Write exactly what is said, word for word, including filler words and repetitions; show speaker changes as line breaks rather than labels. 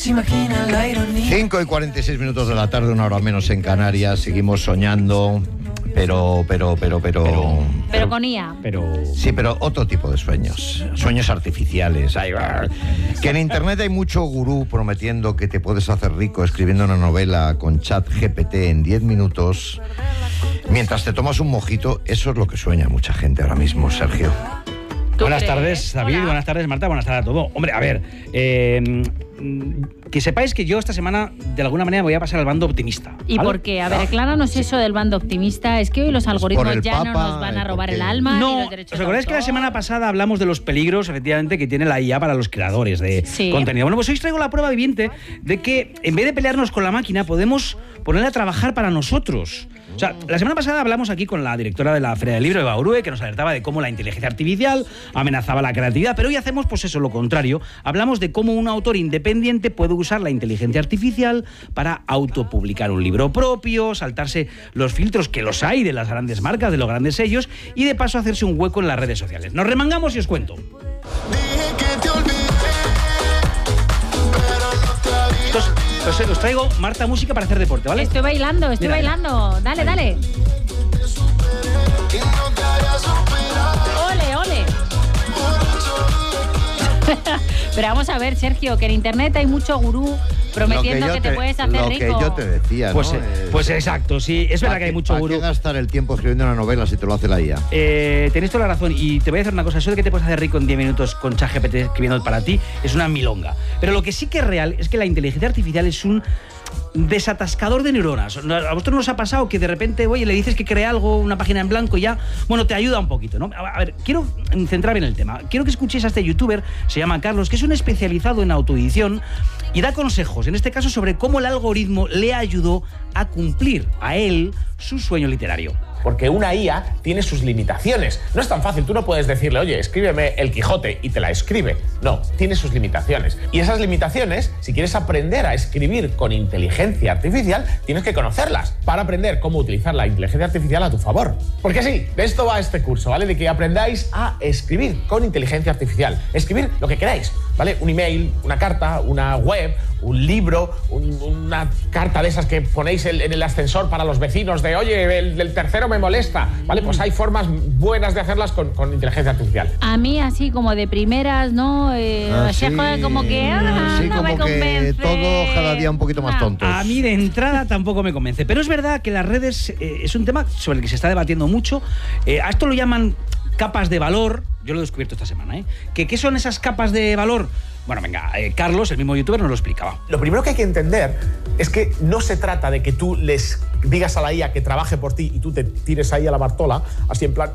se imagina la ironía.
cinco y cuarenta y seis minutos de la tarde, una hora menos en Canarias. Seguimos soñando, pero, pero, pero, pero...
Pero, pero con I A.
Pero... Sí, pero otro tipo de sueños. Sueños artificiales. Ay, que en internet hay mucho gurú prometiendo que te puedes hacer rico escribiendo una novela con chat G P T en diez minutos. Mientras te tomas un mojito, eso es lo que sueña mucha gente ahora mismo, Sergio.
Buenas tardes, David.
Hola.
Buenas tardes, Marta. Buenas tardes a todos. Hombre, a ver, eh, que sepáis que yo esta semana, de alguna manera, voy a pasar al bando optimista.
¿Y
¿vale?
por qué? A ver, acláranos eso del bando optimista. Es que hoy los algoritmos
el
ya no
Papa,
nos van a
¿por
robar
qué?
el alma ni
No,
los derechos
¿os
de
acordáis que la
autor?
semana pasada hablamos de los peligros, efectivamente, que tiene la I A para los creadores de
Sí.
contenido? Bueno, pues hoy os traigo la prueba viviente de que, en vez de pelearnos con la máquina, podemos ponerla a trabajar para nosotros. O sea, la semana pasada hablamos aquí con la directora de la Feria del Libro, Eva Urue, que nos alertaba de cómo la inteligencia artificial amenazaba la creatividad, pero hoy hacemos pues eso, lo contrario. Hablamos de cómo un autor independiente puede usar la inteligencia artificial para autopublicar un libro propio, saltarse los filtros que los hay de las grandes marcas, de los grandes sellos, y de paso hacerse un hueco en las redes sociales. Nos remangamos y os cuento. Entonces, os, os traigo, Marta, música para hacer deporte, ¿vale?
Estoy bailando, estoy
Mira,
bailando. Dale, dale. Ole, ole. Pero vamos a ver, Sergio, que en internet hay mucho gurú prometiendo
Lo
que,
yo
te, puedes hacer
lo
rico.
que yo te decía,
Pues,
¿no?
eh,
Eh,
pues exacto, sí, es verdad
¿para
que hay
qué-
mucho
¿para
gurú.
qué gastar el tiempo escribiendo una novela si te lo hace la I A?
Eh, tenéis toda la razón y te voy a decir una cosa, eso de que te puedes hacer rico en diez minutos con ChatGPT escribiendo para ti es una milonga. Pero lo que sí que es real es que la inteligencia artificial es un desatascador de neuronas. A vosotros nos ha pasado que de repente, oye, le dices que cree algo, una página en blanco y ya, bueno, te ayuda un poquito, ¿no? A ver, quiero centrarme en el tema. Quiero que escuchéis a este youtuber, se llama Carlos, que es un especializado en autoedición y da consejos, en este caso, sobre cómo el algoritmo le ayudó a cumplir a él su sueño literario.
Porque una I A tiene sus limitaciones. No es tan fácil, tú no puedes decirle, oye, escríbeme El Quijote y te la escribe. No, tiene sus limitaciones. Y esas limitaciones, si quieres aprender a escribir con inteligencia artificial, tienes que conocerlas para aprender cómo utilizar la inteligencia artificial a tu favor. Porque sí, de esto va este curso, ¿vale? De que aprendáis a escribir con inteligencia artificial. Escribir lo que queráis, ¿vale? Un email, una carta, una web, un libro, un, una carta de esas que ponéis el, en el ascensor para los vecinos de, oye, el, el tercero me molesta, ¿vale? Pues hay formas buenas de hacerlas con, con inteligencia artificial.
A mí así como de primeras, ¿no? Eh,
Ah,
así
sí.
como que ah,
Sí,
no me
como que
convence.
todo cada día un poquito más
Ah.
tonto.
A mí de entrada tampoco me convence, pero es verdad que las redes eh, es un tema sobre el que se está debatiendo mucho. Eh, a esto lo llaman capas de valor. Yo lo he descubierto esta semana, ¿eh? ¿Qué, qué son esas capas de valor? Bueno, venga, eh, Carlos, el mismo youtuber, nos lo explicaba.
Lo primero que hay que entender es que no se trata de que tú les digas a la I A que trabaje por ti y tú te tires ahí a la Bartola, así en plan,